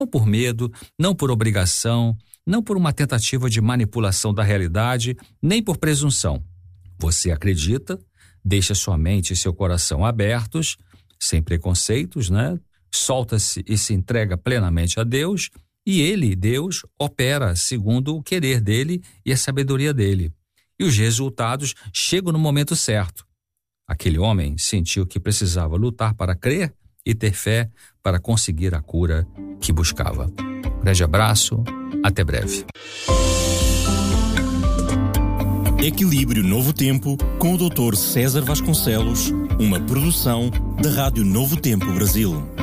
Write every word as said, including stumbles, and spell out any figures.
Não por medo, não por obrigação, não por uma tentativa de manipulação da realidade, nem por presunção. Você acredita, deixa sua mente e seu coração abertos, sem preconceitos, né? Solta-se e se entrega plenamente a Deus, e Ele, Deus, opera segundo o querer dele e a sabedoria dele. E os resultados chegam no momento certo. Aquele homem sentiu que precisava lutar para crer e ter fé para conseguir a cura que buscava. Grande abraço, até breve. Equilíbrio Novo Tempo, com o doutor César Vasconcelos, uma produção da Rádio Novo Tempo Brasil.